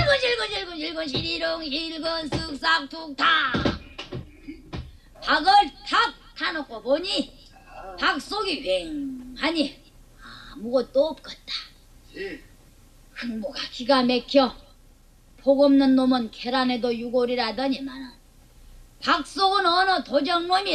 질근질근질근질근 시리롱 실근 쓱싹 툭탁. 박을 탁 타놓고 보니 박 속이 휑하니 아무것도 없겠다. 흥보가 기가 막혀. 복 없는 놈은 계란에도 유골이라더니만은 박 속은 어느 도적놈이